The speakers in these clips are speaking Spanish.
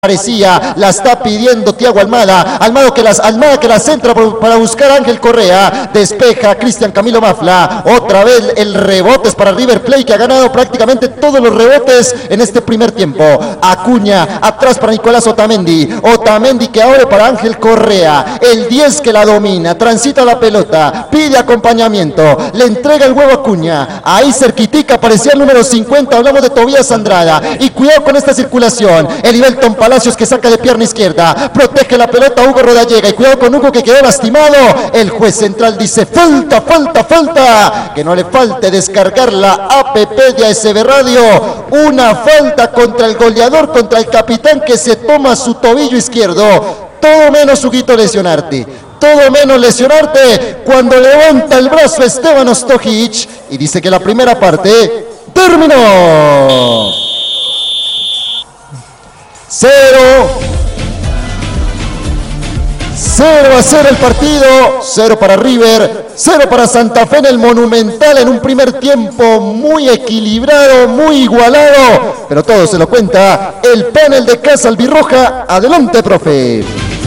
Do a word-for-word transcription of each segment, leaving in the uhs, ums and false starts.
Parecía, la está pidiendo Thiago Almada, Almada que, las, Almada que la centra por, para buscar a Ángel Correa, despeja Cristian Camilo Mafla, otra vez el rebote es para River Plate que ha ganado prácticamente todos los rebotes en este primer tiempo. Acuña, atrás para Nicolás Otamendi, Otamendi que abre para Ángel Correa, el diez que la domina, transita la pelota, pide acompañamiento, le entrega el huevo a Acuña, ahí cerquitica aparecía el número cincuenta, hablamos de Tobías Andrada, y cuidado con esta circulación, el Ibelton Palacios que saca de pierna izquierda, protege la pelota Hugo Rodallega y cuidado con Hugo que quedó lastimado. El juez central dice falta, falta, falta, que no le falte descargar la app de A S B Radio, una falta contra el goleador, contra el capitán que se toma su tobillo izquierdo, todo menos Huguito lesionarte. Todo menos lesionarte cuando levanta el brazo Esteban Ostojic y dice que la primera parte terminó. Cero, cero a cero el partido, cero para River, cero para Santa Fe en el Monumental en un primer tiempo muy equilibrado, muy igualado, pero todo se lo cuenta el panel de Casa Albirroja. Adelante, profe.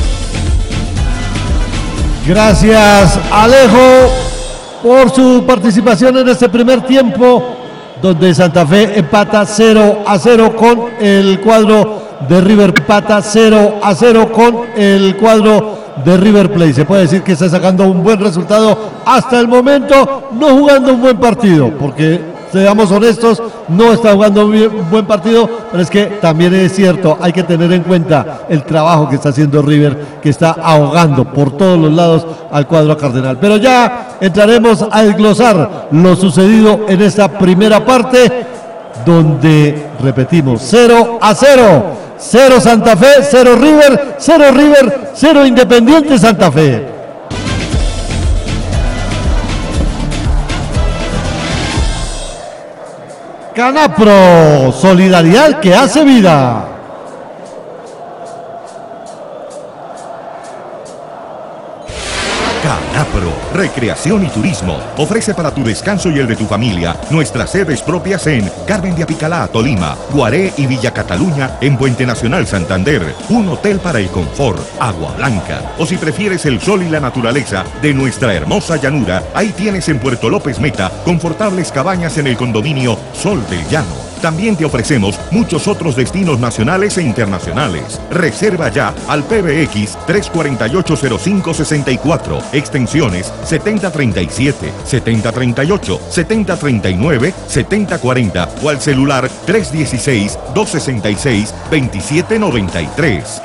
Gracias, Alejo, por su participación en este primer tiempo, donde Santa Fe empata cero a cero con el cuadro de River, empata cero a cero con el cuadro de River Plate. Se puede decir que está sacando un buen resultado hasta el momento, no jugando un buen partido, porque seamos honestos, no está jugando un buen partido, pero es que también es cierto, hay que tener en cuenta el trabajo que está haciendo River, que está ahogando por todos los lados al cuadro cardenal. Pero ya entraremos a desglosar lo sucedido en esta primera parte, donde, repetimos, cero a cero, cero Santa Fe, cero River, cero River, cero Independiente Santa Fe. Canapro, solidaridad que hace vida. Canapro, recreación y turismo. Ofrece para tu descanso y el de tu familia nuestras sedes propias en Carmen de Apicalá, Tolima, Guaré y Villa Cataluña, en Puente Nacional, Santander. Un hotel para el confort, Agua Blanca. O si prefieres el sol y la naturaleza de nuestra hermosa llanura, ahí tienes en Puerto López Meta confortables cabañas en el condominio Sol del Llano. También te ofrecemos muchos otros destinos nacionales e internacionales. Reserva ya al P B X tres cuatro ocho cero cinco seis cuatro, extensiones setenta treinta y siete, setenta treinta y ocho, setenta treinta y nueve, setenta cuarenta o al celular tres uno seis, dos seis seis, dos siete nueve tres.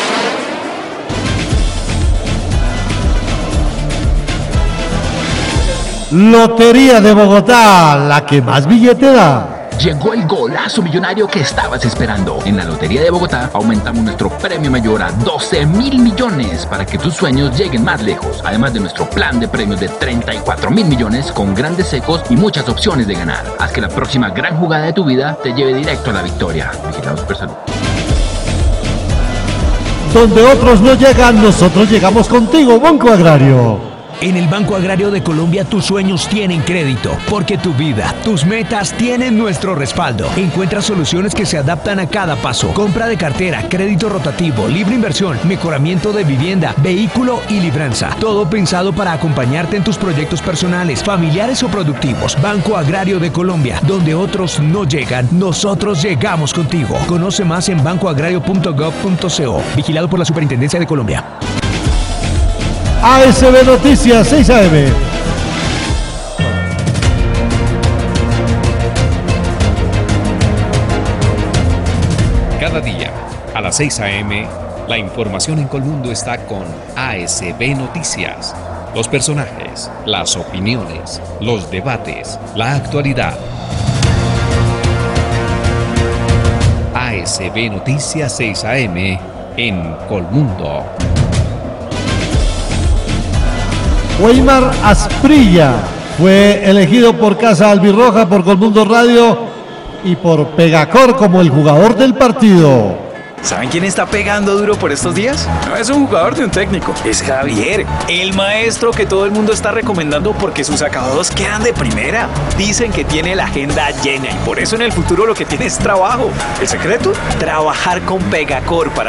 Lotería de Bogotá, la que más billete da. Llegó el golazo millonario que estabas esperando. En la Lotería de Bogotá aumentamos nuestro premio mayor a doce mil millones para que tus sueños lleguen más lejos. Además de nuestro plan de premios de treinta y cuatro mil millones con grandes secos y muchas opciones de ganar. Haz que la próxima gran jugada de tu vida te lleve directo a la victoria. Vigilado Supersalud. Donde otros no llegan, nosotros llegamos contigo, Banco Agrario. En el Banco Agrario de Colombia tus sueños tienen crédito, porque tu vida, tus metas tienen nuestro respaldo. Encuentra soluciones que se adaptan a cada paso. Compra de cartera, crédito rotativo, libre inversión, mejoramiento de vivienda, vehículo y libranza. Todo pensado para acompañarte en tus proyectos personales, familiares o productivos. Banco Agrario de Colombia, donde otros no llegan, nosotros llegamos contigo. Conoce más en banco agrario punto gov punto co. Vigilado por la Superintendencia de Colombia. A S B Noticias, seis a eme. Cada día, a las seis a eme, la información en Colmundo está con A S B Noticias. Los personajes, las opiniones, los debates, la actualidad. A S B Noticias seis a eme en Colmundo. Weimar Asprilla fue elegido por Casa Albirroja, por Colmundo Radio y por Pegacor como el jugador del partido. ¿Saben quién está pegando duro por estos días? No es un jugador de un técnico, es Javier, el maestro que todo el mundo está recomendando porque sus acabados quedan de primera. Dicen que tiene la agenda llena y por eso en el futuro lo que tiene es trabajo. ¿El secreto? Trabajar con Pegacor para